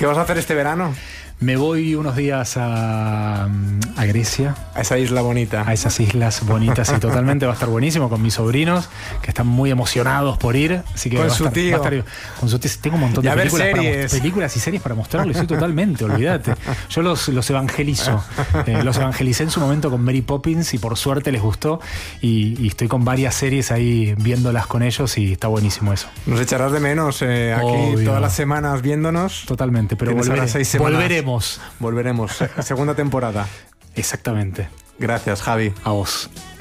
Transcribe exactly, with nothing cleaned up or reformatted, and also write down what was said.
¿Qué vas a hacer este verano? Me voy unos días a, a Grecia. A esa isla bonita. A esas islas bonitas y totalmente va a estar buenísimo con mis sobrinos, que están muy emocionados por ir. Así que con va su a estar, tío. Va a estar, con su tío. Tengo un montón y de a ver películas, series. Para, películas y series para mostrarles. Sí, totalmente, olvídate. Yo los, los evangelizo. Eh, los evangelicé en su momento con Mary Poppins y por suerte les gustó. Y, y estoy con varias series ahí viéndolas con ellos y está buenísimo eso. Nos echarás de menos eh, aquí Obvio. Todas las semanas viéndonos. Totalmente, pero volveré, seis semanas. volveremos. Volveremos. Segunda temporada. Exactamente. Gracias, Javi. A vos.